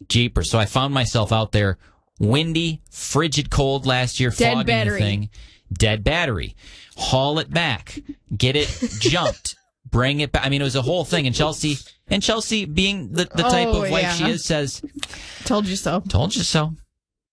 Jeepers. So I found myself out there, windy, frigid cold last year, Dead fogging battery. the thing. Dead battery. Haul it back. Get it jumped. Bring it back. I mean, it was a whole thing. And Chelsea being the type of wife she is, says, Told you so. Told you so.